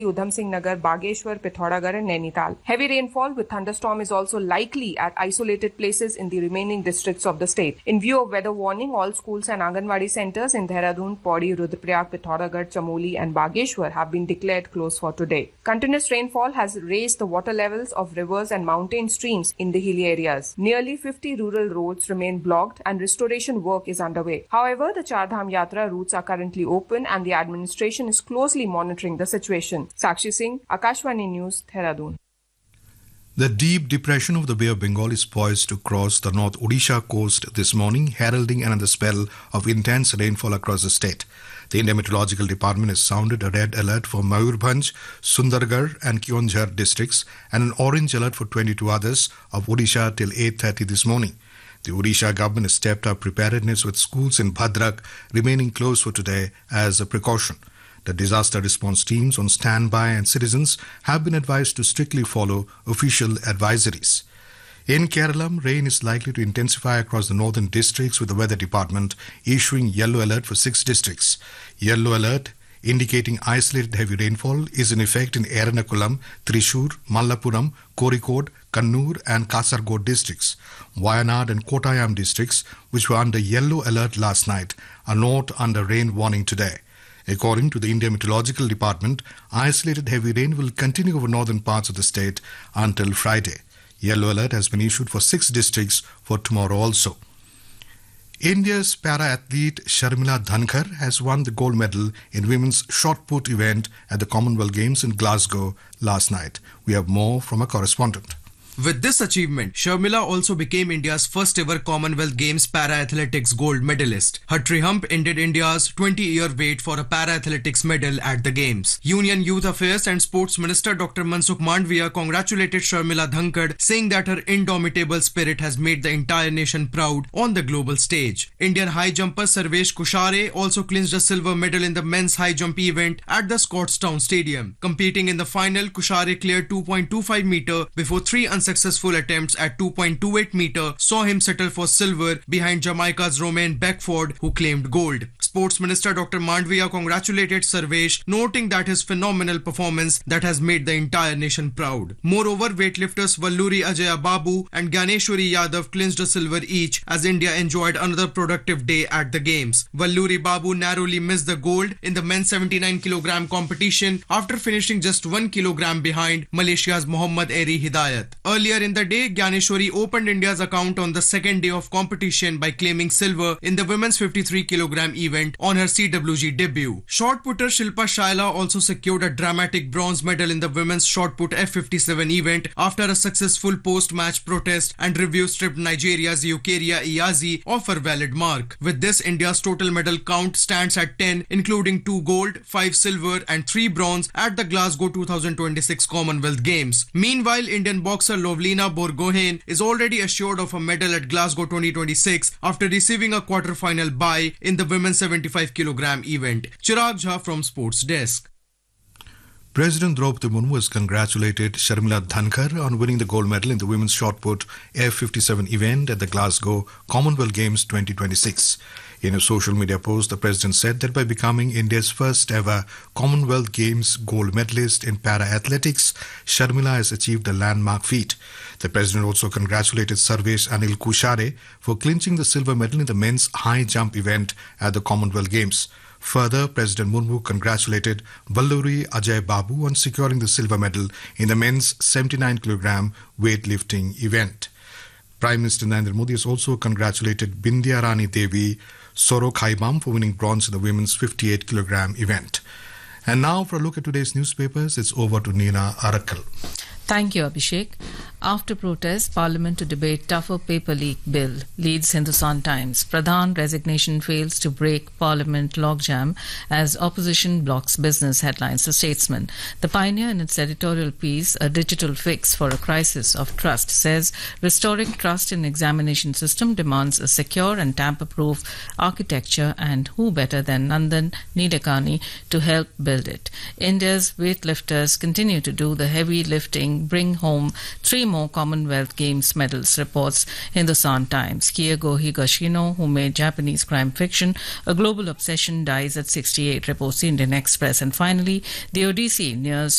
Udham Singh Nagar, Bageshwar, Pithoragarh and Nainital. Heavy rainfall with thunderstorm is also likely at isolated places in the remaining districts of the state. In view of weather warning, all schools and Anganwadi centers in Dehradun, Pauri, Rudraprayag, Pithoragarh, Chamoli and Bageshwar have been declared closed for today. Continuous rainfall has raised the water levels of rivers and mountain streams in the hilly areas. Nearly 50 rural roads remain blocked and restoration work is underway. However, the Char Dham Yatra routes are currently open and the administration is closely monitoring the situation. Sakshi Singh, Akashvani News, Dehradun. The deep depression of the Bay of Bengal is poised to cross the North Odisha coast this morning, heralding another spell of intense rainfall across the state. The Indian Meteorological Department has sounded a red alert for Mayurbhanj, Sundargarh and Keonjhar districts and an orange alert for 22 others of Odisha till 8:30 this morning. The Odisha government has stepped up preparedness with schools in Bhadrak remaining closed for today as a precaution. The disaster response teams on standby and citizens have been advised to strictly follow official advisories. In Kerala, rain is likely to intensify across the northern districts with the weather department issuing yellow alert for 6 districts. Yellow alert indicating isolated heavy rainfall is in effect in Ernakulam, Thrissur, Malappuram, Kozhikode, Kannur and Kasaragod districts. Wayanad and Kottayam districts, which were under yellow alert last night, are not under rain warning today. According to the Indian Meteorological Department, isolated heavy rain will continue over northern parts of the state until Friday. Yellow alert has been issued for 6 districts for tomorrow also. India's para-athlete Sharmila Dhankar has won the gold medal in women's shot put event at the Commonwealth Games in Glasgow last night. We have more from a correspondent. With this achievement, Sharmila also became India's first ever Commonwealth Games para-athletics gold medalist. Her triumph ended India's 20-year wait for a para-athletics medal at the Games. Union Youth Affairs and Sports Minister Dr. Mansukh Mandviya congratulated Sharmila Dhankar, saying that her indomitable spirit has made the entire nation proud on the global stage. Indian high jumper Sarvesh Kushare also clinched a silver medal in the men's high jump event at the Scotstown Stadium. Competing in the final, Kushare cleared 2.25 meter before 3 unsuccessful attempts at 2.28 meter saw him settle for silver behind Jamaica's Romain Beckford, who claimed gold. Sports Minister Dr. Mandviya congratulated Sarvesh, noting that his phenomenal performance that has made the entire nation proud. Moreover, weightlifters Valluri Ajaya Babu and Ganeshwari Yadav clinched a silver each as India enjoyed another productive day at the Games. Valluri Babu narrowly missed the gold in the men's 79 kg competition after finishing just 1 kg behind Malaysia's Muhammad Eri Hidayat. Earlier in the day, Ganeshwari opened India's account on the second day of competition by claiming silver in the women's 53 kg event on her CWG debut. Shot putter Shilpa Shaila also secured a dramatic bronze medal in the women's shot put F57 event after a successful post-match protest and review stripped Nigeria's Eukaria Iyazi of her valid mark. With this, India's total medal count stands at 10, including 2 gold, 5 silver and 3 bronze at the Glasgow 2026 Commonwealth Games. Meanwhile, Indian boxer Lovlina Borgohain is already assured of a medal at Glasgow 2026 after receiving a quarter-final bye in the women's 75 kg event. Chirag Jha from Sports Desk. President Draupadi Murmu has congratulated Sharmila Dhankar on winning the gold medal in the women's shot put F57 event at the Glasgow Commonwealth Games 2026. In a social media post, the president said that by becoming India's first ever Commonwealth Games gold medalist in para-athletics, Sharmila has achieved a landmark feat. The president also congratulated Sarvesh Anil Kushare for clinching the silver medal in the men's high jump event at the Commonwealth Games. Further, President Murmu congratulated Valluri Ajay Babu on securing the silver medal in the men's 79 kg weightlifting event. Prime Minister Narendra Modi has also congratulated Bindya Rani Devi Sorokhaibam for winning bronze in the women's 58 kg event. And now for a look at today's newspapers, it's over to Neena Arakkal. Thank you, Abhishek. After protest, Parliament to debate tougher paper leak bill, leads Hindustan Times. Pradhan resignation fails to break Parliament logjam as opposition blocks business, headlines The Statesman. The Pioneer in its editorial piece, A Digital Fix for a Crisis of Trust, says restoring trust in examination system demands a secure and tamper-proof architecture, and who better than Nandan Nilekani to help build it. India's weightlifters continue to do the heavy lifting, bring home 3 more Commonwealth Games medals, reports Hindustan Times. Kyogo Higashino, who made Japanese crime fiction a global obsession, dies at 68, reports the Indian Express. And finally, the Odyssey nears